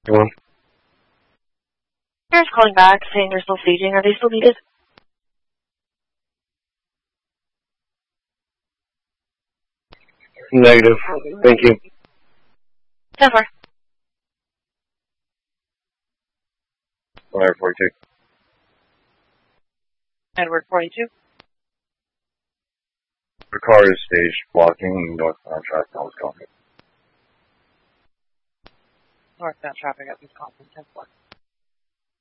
Hello? Here's calling back saying they're still staging. Are they still needed? Negative. Thank you. 10-4. Fire 42. Edward 42. The car is staged blocking northbound traffic on Wisconsin. Northbound traffic at Wisconsin 10-4.